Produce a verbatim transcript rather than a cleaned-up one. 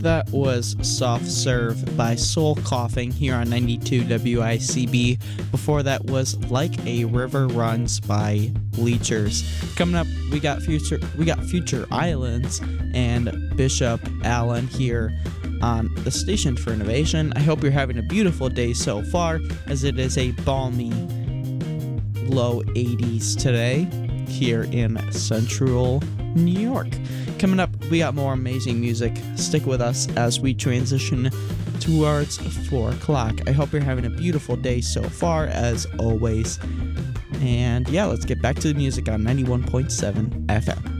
That was Soft Serve by Soul Coughing here on ninety-two W I C B. Before that was Like a River Runs by Bleachers. Coming up, we got Future we got Future Islands and Bishop Allen here on the Station for Innovation. I hope you're having a beautiful day so far, as it is a balmy low eighties today here in central New York. Coming up, we got more amazing music. Stick with us as we transition towards four o'clock. I hope you're having a beautiful day so far, as always. And yeah, let's get back to the music on ninety-one point seven F M.